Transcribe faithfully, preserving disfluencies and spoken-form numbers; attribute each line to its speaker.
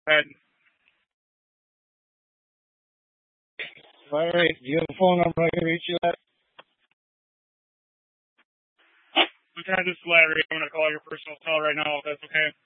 Speaker 1: ahead.
Speaker 2: Larry, do you have a phone number I can reach you at?
Speaker 1: Lieutenant, this is Larry. I'm going to call your personal cell right now, if that's okay.